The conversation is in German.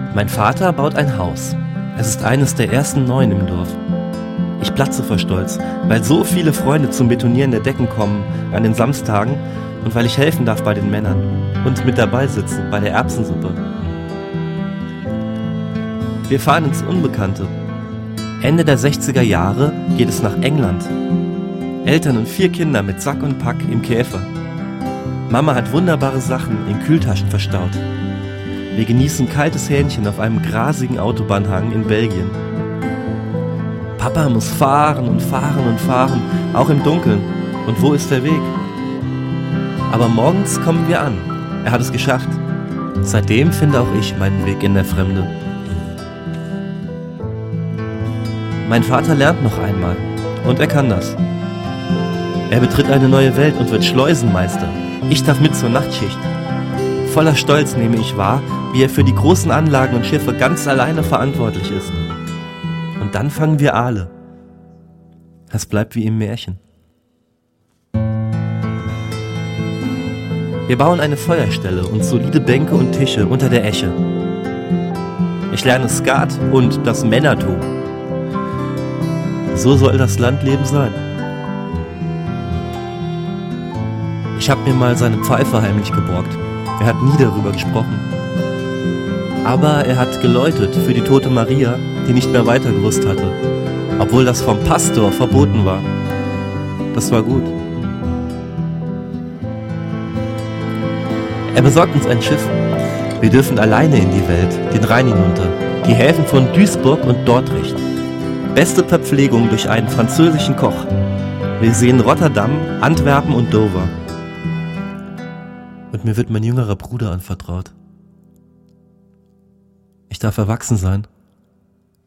Mein Vater baut ein Haus. Es ist eines der ersten neuen im Dorf. Ich platze vor Stolz, weil so viele Freunde zum Betonieren der Decken kommen an den Samstagen und weil ich helfen darf bei den Männern und mit dabei sitze bei der Erbsensuppe. Wir fahren ins Unbekannte. Ende der 60er Jahre geht es nach England. Eltern und 4 Kinder mit Sack und Pack im Käfer. Mama hat wunderbare Sachen in Kühltaschen verstaut. Wir genießen kaltes Hähnchen auf einem grasigen Autobahnhang in Belgien. Papa muss fahren und fahren und fahren, auch im Dunkeln. Und wo ist der Weg? Aber morgens kommen wir an. Er hat es geschafft. Seitdem finde auch ich meinen Weg in der Fremde. Mein Vater lernt noch einmal. Und er kann das. Er betritt eine neue Welt und wird Schleusenmeister. Ich darf mit zur Nachtschicht. Voller Stolz nehme ich wahr, wie er für die großen Anlagen und Schiffe ganz alleine verantwortlich ist. Und dann fangen wir Aale. Es bleibt wie im Märchen. Wir bauen eine Feuerstelle und solide Bänke und Tische unter der Esche. Ich lerne Skat und das Männertum. So soll das Landleben sein. Ich habe mir mal seine Pfeife heimlich geborgt. Er hat nie darüber gesprochen. Aber er hat geläutet für die tote Maria, die nicht mehr weiter gewusst hatte, obwohl das vom Pastor verboten war. Das war gut. Er besorgt uns ein Schiff. Wir dürfen alleine in die Welt, den Rhein hinunter, die Häfen von Duisburg und Dordrecht. Beste Verpflegung durch einen französischen Koch. Wir sehen Rotterdam, Antwerpen und Dover. Und mir wird mein jüngerer Bruder anvertraut. Ich darf erwachsen sein